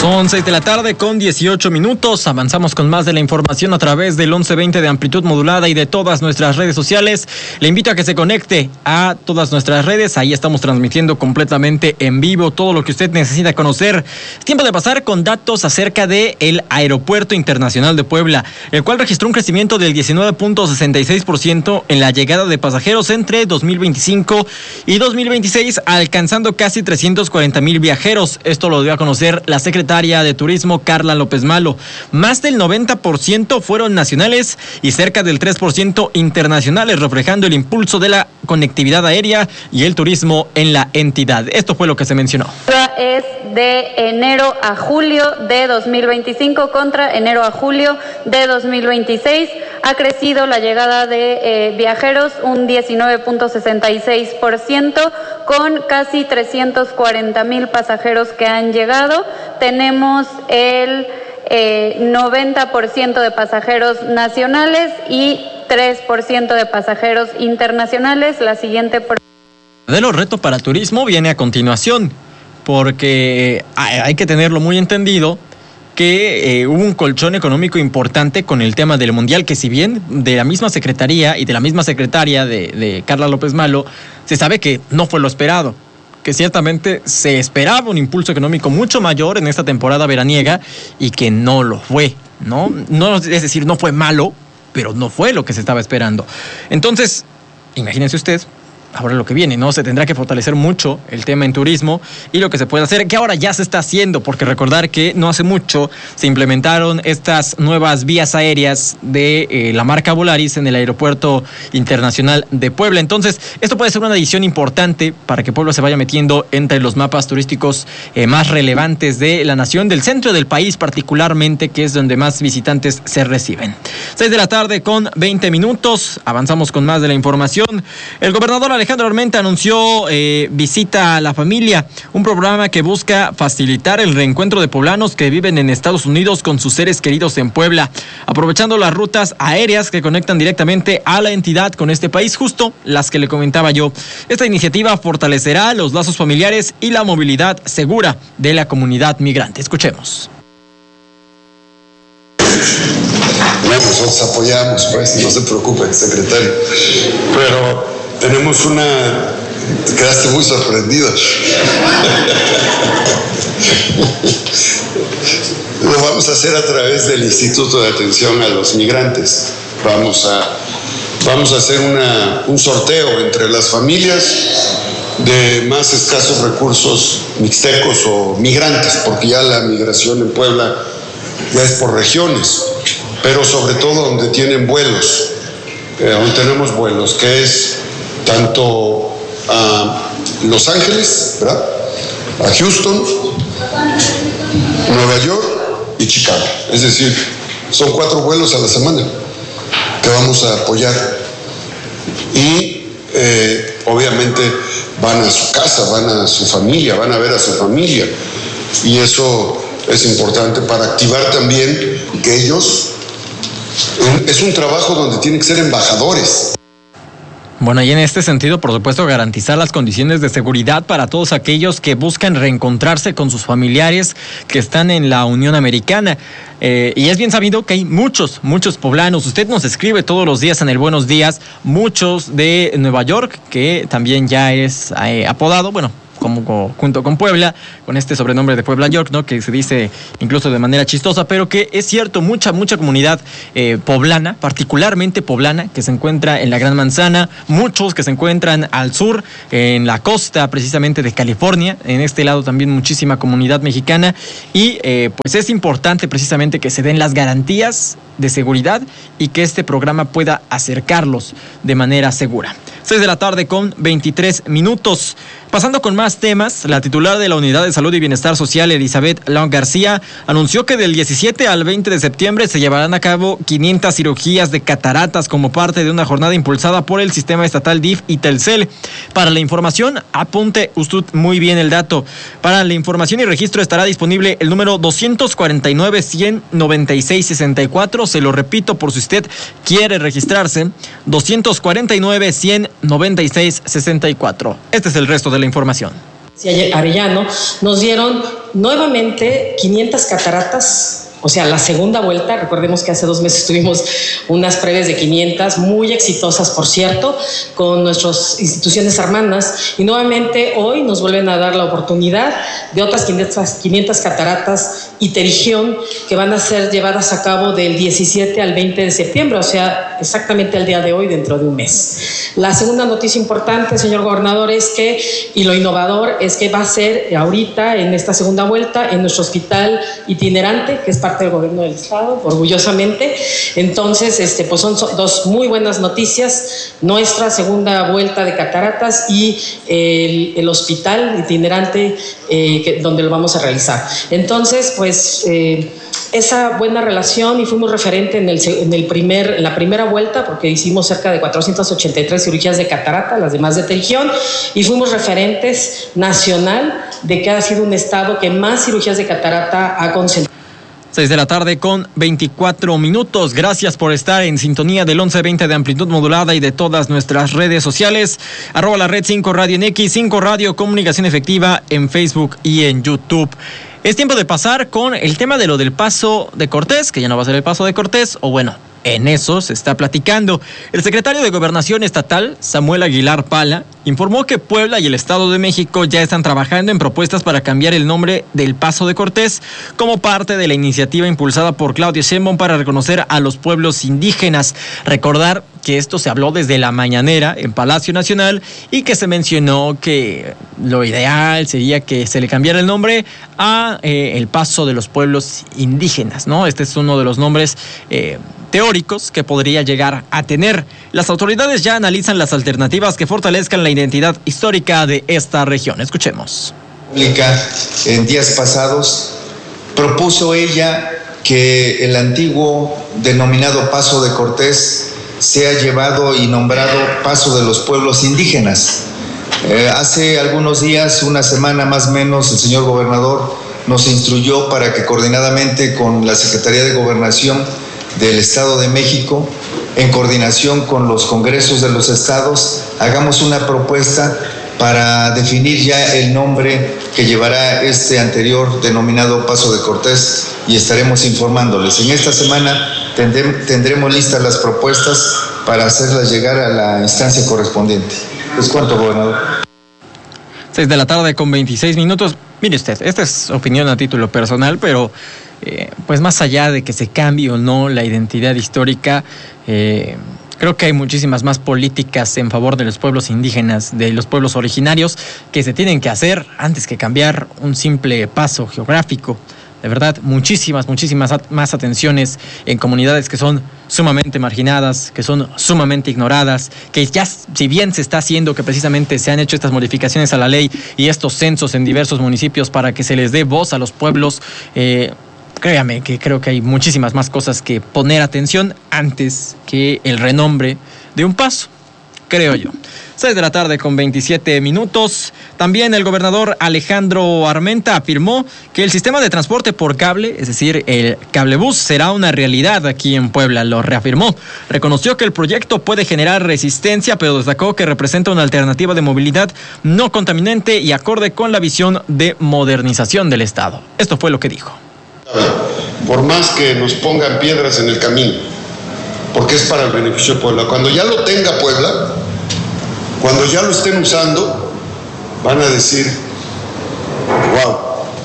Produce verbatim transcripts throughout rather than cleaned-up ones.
Son seis de la tarde con dieciocho minutos. Avanzamos con más de la información a través del once veinte de amplitud modulada y de todas nuestras redes sociales. Le invito a que se conecte a todas nuestras redes. Ahí estamos transmitiendo completamente en vivo todo lo que usted necesita conocer. Es tiempo de pasar con datos acerca del Aeropuerto Internacional de Puebla, el cual registró un crecimiento del diecinueve punto sesenta y seis por ciento en la llegada de pasajeros entre dos mil veinticinco y dos mil veintiséis, alcanzando casi trescientos cuarenta mil viajeros. Esto lo dio a conocer la secretaria de Turismo, Carla López Malo. Más del noventa por ciento fueron nacionales y cerca del tres por ciento internacionales, reflejando el impulso de la conectividad aérea y el turismo en la entidad. Esto fue lo que se mencionó. Es de enero a julio de dos mil veinticinco contra enero a julio de dos mil veintiséis. Ha crecido la llegada de eh, viajeros un diecinueve punto sesenta y seis por ciento, con casi trescientos cuarenta mil pasajeros que han llegado. Tenemos el eh, noventa por ciento de pasajeros nacionales y tres por ciento de pasajeros internacionales. La siguiente... Por... De los retos para turismo viene a continuación, porque hay que tenerlo muy entendido que eh, hubo un colchón económico importante con el tema del Mundial, que si bien de la misma Secretaría y de la misma secretaria de, de Carla López Malo, se sabe que no fue lo esperado, que ciertamente se esperaba un impulso económico mucho mayor en esta temporada veraniega y que no lo fue, ¿no? No es decir, no fue malo, pero no fue lo que se estaba esperando. Entonces, imagínense usted, ahora lo que viene, ¿no? Se tendrá que fortalecer mucho el tema en turismo y lo que se puede hacer, que ahora ya se está haciendo, porque recordar que no hace mucho se implementaron estas nuevas vías aéreas de eh, la marca Volaris en el Aeropuerto Internacional de Puebla. Entonces, esto puede ser una adición importante para que Puebla se vaya metiendo entre los mapas turísticos eh, más relevantes de la nación, del centro del país particularmente, que es donde más visitantes se reciben. seis de la tarde con veinte minutos, avanzamos con más de la información. El gobernador Alejandro Armenta anunció eh, Visita a la Familia, un programa que busca facilitar el reencuentro de poblanos que viven en Estados Unidos con sus seres queridos en Puebla, aprovechando las rutas aéreas que conectan directamente a la entidad con este país, justo las que le comentaba yo. Esta iniciativa fortalecerá los lazos familiares y la movilidad segura de la comunidad migrante. Escuchemos. Bueno, nosotros apoyamos, pues, no se preocupe, secretario, pero tenemos una... Te quedaste muy sorprendido. Lo vamos a hacer a través del Instituto de Atención a los Migrantes. Vamos a, vamos a hacer una, un sorteo entre las familias de más escasos recursos mixtecos o migrantes, porque ya la migración en Puebla ya es por regiones, pero sobre todo donde tienen vuelos, eh, donde tenemos vuelos, que es tanto a Los Ángeles, ¿verdad?, a Houston, Nueva York y Chicago. Es decir, son cuatro vuelos a la semana que vamos a apoyar. Y eh, obviamente van a su casa, van a su familia, van a ver a su familia. Y eso es importante para activar también que ellos... Es un trabajo donde tienen que ser embajadores. Bueno, y en este sentido, por supuesto, garantizar las condiciones de seguridad para todos aquellos que buscan reencontrarse con sus familiares que están en la Unión Americana. Eh, y es bien sabido que hay muchos, muchos poblanos. Usted nos escribe todos los días en el Buenos Días, muchos de Nueva York, que también ya es eh, apodado, bueno, como junto con Puebla, con este sobrenombre de Puebla York, ¿no?, que se dice incluso de manera chistosa, pero que es cierto, mucha, mucha comunidad eh, poblana, particularmente poblana, que se encuentra en la Gran Manzana, muchos que se encuentran al sur, en la costa precisamente de California, en este lado también muchísima comunidad mexicana, y eh, pues es importante precisamente que se den las garantías de seguridad y que este programa pueda acercarlos de manera segura. seis de la tarde con veintitrés minutos. Pasando con más temas, la titular de la Unidad de Salud y Bienestar Social, Elizabeth Long García, anunció que del diecisiete al veinte de septiembre se llevarán a cabo quinientas cirugías de cataratas como parte de una jornada impulsada por el Sistema Estatal D I F y Telcel. Para la información, apunte usted muy bien el dato. Para la información y registro estará disponible el número doscientos cuarenta y nueve, cien noventa y seis, sesenta y cuatro. Se lo repito por si usted quiere registrarse, doscientos cuarenta y nueve, cien noventa y seis, sesenta y cuatro. Este es el resto de la información. Arellano nos dieron nuevamente quinientas cataratas. O sea, la segunda vuelta, recordemos que hace dos meses tuvimos unas previas de quinientas, muy exitosas, por cierto, con nuestras instituciones hermanas, y nuevamente hoy nos vuelven a dar la oportunidad de otras quinientas cataratas y terigión que van a ser llevadas a cabo del diecisiete al veinte de septiembre, o sea, exactamente el día de hoy, dentro de un mes. La segunda noticia importante, señor gobernador, es que, y lo innovador, es que va a ser ahorita, en esta segunda vuelta, en nuestro hospital itinerante, que es parte del gobierno del estado, orgullosamente. Entonces, este, pues son dos muy buenas noticias: nuestra segunda vuelta de cataratas y el, el hospital itinerante eh, que, donde lo vamos a realizar. Entonces, pues eh, esa buena relación, y fuimos referente en, el, en, el primer, en la primera vuelta, porque hicimos cerca de cuatrocientas ochenta y tres cirugías de catarata, las demás de terigión, y fuimos referentes nacional de que ha sido un estado que más cirugías de catarata ha concentrado. seis de la tarde con veinticuatro minutos. Gracias por estar en sintonía del once veinte de amplitud modulada y de todas nuestras redes sociales. Arroba la red cinco Radio en X, cinco Radio Comunicación Efectiva en Facebook y en YouTube. Es tiempo de pasar con el tema de lo del Paso de Cortés, que ya no va a ser el Paso de Cortés, o bueno, en eso se está platicando. El secretario de Gobernación Estatal, Samuel Aguilar Pala, informó que Puebla y el Estado de México ya están trabajando en propuestas para cambiar el nombre del Paso de Cortés como parte de la iniciativa impulsada por Claudia Sheinbaum para reconocer a los pueblos indígenas. Recordar que esto se habló desde la mañanera en Palacio Nacional y que se mencionó que lo ideal sería que se le cambiara el nombre a eh, el Paso de los Pueblos Indígenas, ¿no? Este es uno de los nombres eh, teóricos que podría llegar a tener. Las autoridades ya analizan las alternativas que fortalezcan la identidad histórica de esta región. Escuchemos. En días pasados propuso ella que el antiguo denominado Paso de Cortés sea llevado y nombrado Paso de los Pueblos Indígenas. Eh, hace algunos días, una semana más o menos, el señor gobernador nos instruyó para que coordinadamente con la Secretaría de Gobernación del Estado de México, en coordinación con los congresos de los estados, hagamos una propuesta para definir ya el nombre que llevará este anterior denominado Paso de Cortés, y estaremos informándoles. En esta semana tendremos, tendremos listas las propuestas para hacerlas llegar a la instancia correspondiente. ¿Es cuánto, gobernador? seis de la tarde con veintiséis minutos. Mire usted, esta es opinión a título personal, pero eh, pues más allá de que se cambie o no la identidad histórica, eh, creo que hay muchísimas más políticas en favor de los pueblos indígenas, de los pueblos originarios, que se tienen que hacer antes que cambiar un simple paso geográfico. De verdad, muchísimas, muchísimas más atenciones en comunidades que son sumamente marginadas, que son sumamente ignoradas, que ya, si bien se está haciendo que precisamente se han hecho estas modificaciones a la ley y estos censos en diversos municipios para que se les dé voz a los pueblos, eh, créame que creo que hay muchísimas más cosas que poner atención antes que el renombre de un paso, creo yo. seis de la tarde con veintisiete minutos. También el gobernador Alejandro Armenta afirmó que el sistema de transporte por cable, es decir, el cablebús, será una realidad aquí en Puebla. Lo reafirmó. Reconoció que el proyecto puede generar resistencia, pero destacó que representa una alternativa de movilidad no contaminante y acorde con la visión de modernización del Estado. Esto fue lo que dijo. Por más que nos pongan piedras en el camino, porque es para el beneficio de Puebla. Cuando ya lo tenga Puebla, cuando ya lo estén usando, van a decir, wow,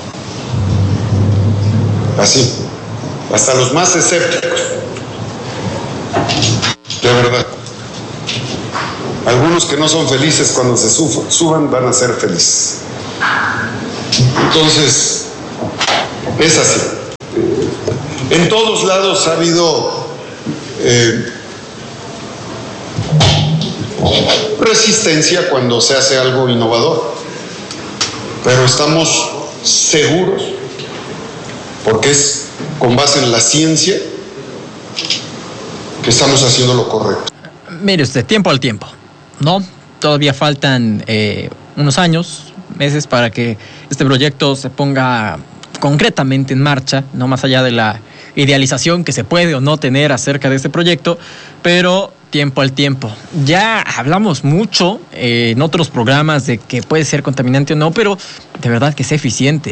así, hasta los más escépticos, de verdad. Algunos que no son felices cuando se suban, suban van a ser felices. Entonces, es así. En todos lados ha habido eh, resistencia cuando se hace algo innovador, pero estamos seguros, porque es con base en la ciencia, que estamos haciendo lo correcto. Mire usted, tiempo al tiempo, ¿no? Todavía faltan eh, unos años, meses para que este proyecto se ponga concretamente en marcha, no más allá de la idealización que se puede o no tener acerca de este proyecto, pero tiempo al tiempo. Ya hablamos mucho eh, en otros programas de que puede ser contaminante o no, pero de verdad que sea eficiente.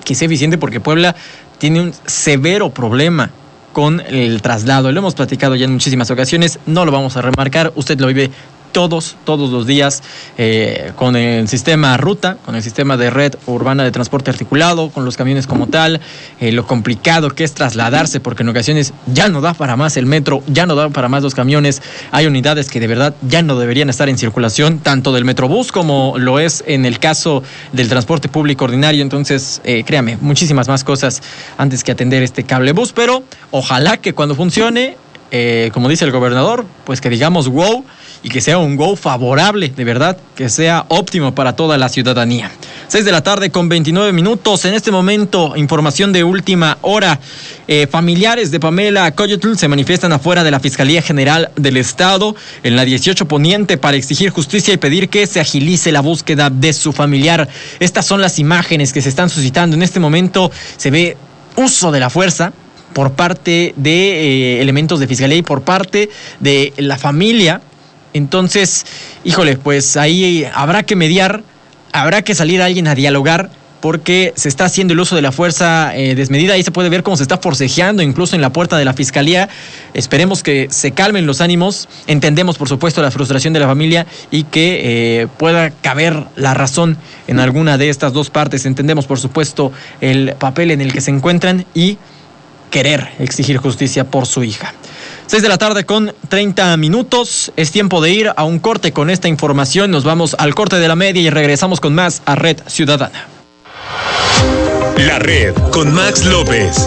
que sea eficiente, porque Puebla tiene un severo problema con el traslado. Lo hemos platicado ya en muchísimas ocasiones, no lo vamos a remarcar, usted lo vive todos, todos los días eh, con el sistema ruta, con el sistema de red urbana de transporte articulado, con los camiones como tal, eh, lo complicado que es trasladarse, porque en ocasiones ya no da para más el metro, ya no da para más los camiones, hay unidades que de verdad ya no deberían estar en circulación, tanto del Metrobús como lo es en el caso del transporte público ordinario. Entonces, eh, créame, muchísimas más cosas antes que atender este cablebús, pero ojalá que cuando funcione, eh, como dice el gobernador, pues que digamos wow, y que sea un go favorable, de verdad, que sea óptimo para toda la ciudadanía. seis de la tarde con veintinueve minutos. En este momento, información de última hora. Eh, familiares de Pamela Coyotl se manifiestan afuera de la Fiscalía General del Estado en la dieciocho Poniente para exigir justicia y pedir que se agilice la búsqueda de su familiar. Estas son las imágenes que se están suscitando. En este momento se ve uso de la fuerza por parte de eh, elementos de Fiscalía y por parte de la familia. Entonces, híjole, pues ahí habrá que mediar, habrá que salir a alguien a dialogar, porque se está haciendo el uso de la fuerza eh, desmedida. Ahí se puede ver cómo se está forcejeando incluso en la puerta de la Fiscalía. Esperemos que se calmen los ánimos. Entendemos, por supuesto, la frustración de la familia y que eh, pueda caber la razón en alguna de estas dos partes. Entendemos, por supuesto, el papel en el que se encuentran y querer exigir justicia por su hija. seis de la tarde con treinta minutos. Es tiempo de ir a un corte con esta información. Nos vamos al corte de la media y regresamos con más a Red Ciudadana. La Red con Max López.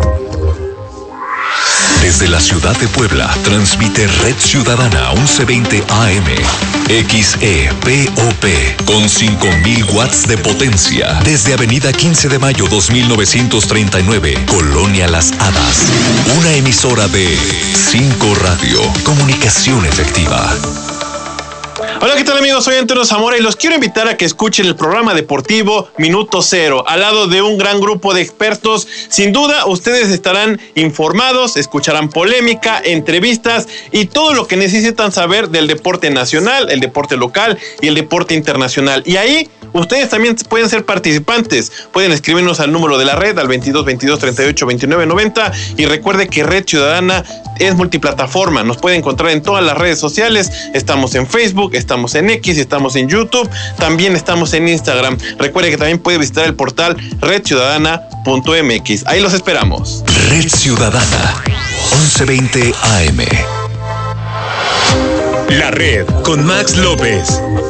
Desde la ciudad de Puebla, transmite Red Ciudadana once veinte A M, X E P O P, con cinco mil watts de potencia, desde Avenida quince de mayo dos mil novecientos treinta y nueve, Colonia Las Hadas. Una emisora de cinco Radio, comunicación efectiva. Hola, ¿qué tal, amigos? Soy Antonio Zamora y los quiero invitar a que escuchen el programa deportivo Minuto Cero, al lado de un gran grupo de expertos. Sin duda, ustedes estarán informados, escucharán polémica, entrevistas y todo lo que necesitan saber del deporte nacional, el deporte local y el deporte internacional. Y ahí ustedes también pueden ser participantes. Pueden escribirnos al número de la red, al veintidós veintidós treinta y ocho veintinueve noventa. Y recuerde que Red Ciudadana es multiplataforma. Nos puede encontrar en todas las redes sociales. Estamos en Facebook, estamos en X, estamos en YouTube, también estamos en Instagram. Recuerde que también puede visitar el portal red ciudadana punto m x. Ahí los esperamos. Red Ciudadana, once veinte A M. La Red con Max López.